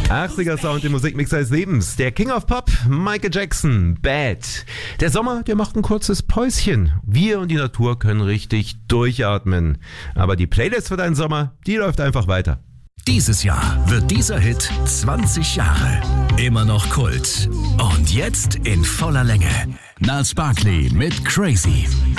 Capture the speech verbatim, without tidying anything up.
achtziger Sound im Musikmix des Lebens. Der King of Pop, Michael Jackson, Bad. Der Sommer, der macht ein kurzes Päuschen. Wir und die Natur können richtig durchatmen. Aber die Playlist für deinen Sommer, die läuft einfach weiter. Dieses Jahr wird dieser Hit zwanzig Jahre. Immer noch Kult. Und jetzt in voller Länge. Gnarls Barkley mit Crazy.